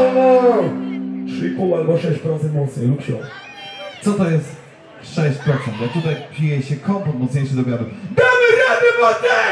3,5 albo 6% mocniej, Luksio. Co to jest 6%? Jak tutaj pije się kompot mocniejszy do obiadu. Damy radę, Matek!